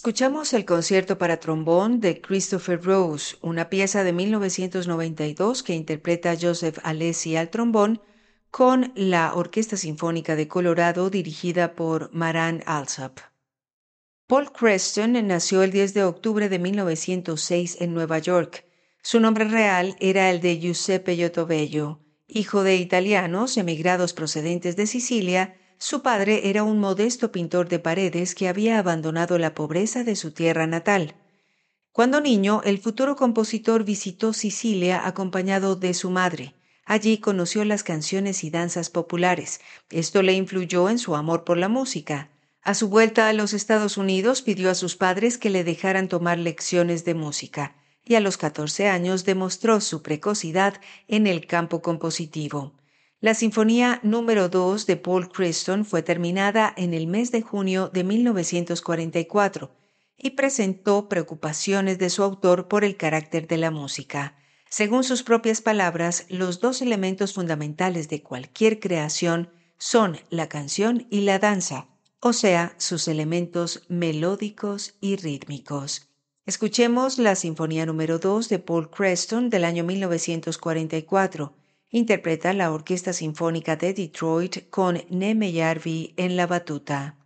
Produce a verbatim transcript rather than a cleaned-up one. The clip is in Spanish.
Escuchamos el concierto para trombón de Christopher Rose, una pieza de mil novecientos noventa y dos que interpreta Joseph Alessi al trombón con la Orquesta Sinfónica de Colorado dirigida por Maran Alsop. Paul Creston nació el diez de octubre de mil novecientos seis en Nueva York. Su nombre real era el de Giuseppe Iotobello. Hijo de italianos emigrados procedentes de Sicilia, su padre era un modesto pintor de paredes que había abandonado la pobreza de su tierra natal. Cuando niño, el futuro compositor visitó Sicilia acompañado de su madre. Allí conoció las canciones y danzas populares. Esto le influyó en su amor por la música. A su vuelta a los Estados Unidos pidió a sus padres que le dejaran tomar lecciones de música, y a los catorce años demostró su precocidad en el campo compositivo. La Sinfonía número dos de Paul Creston fue terminada en el mes de junio de mil novecientos cuarenta y cuatro y presentó preocupaciones de su autor por el carácter de la música. Según sus propias palabras, los dos elementos fundamentales de cualquier creación son la canción y la danza, o sea, sus elementos melódicos y rítmicos. Escuchemos la Sinfonía número dos de Paul Creston del año mil novecientos cuarenta y cuatro. Interpreta la Orquesta Sinfónica de Detroit con Neme Jarvi en la batuta.